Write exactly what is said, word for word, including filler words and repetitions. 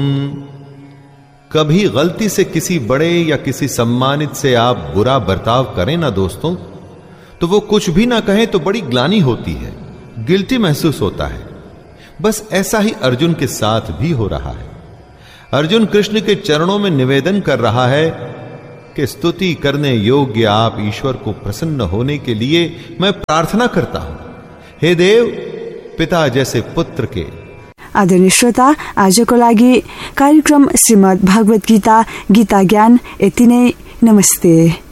कभी गलती से किसी बड़े या किसी सम्मानित से आप बुरा बर्ताव करें ना दोस्तों, तो वो कुछ भी ना कहें तो बड़ी ग्लानि होती है, गिल्टी महसूस होता है। बस ऐसा ही अर्जुन के साथ भी हो रहा है। अर्जुन कृष्ण के चरणों में निवेदन कर रहा है कि स्तुति करने योग्य आप ईश्वर को प्रसन्न होने के लिए मैं प्रार्थना करता हूं। हे देव, पिता जैसे पुत्र के। आदरणीय श्रोता, आजको लागि कार्यक्रम श्रीमद् भागवत गीता गीता ज्ञान यति नै। नमस्ते।